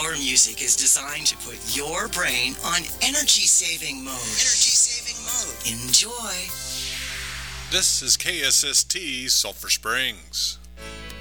Our music is designed to put your brain on energy-saving mode. Enjoy. This is KSST Sulphur Springs.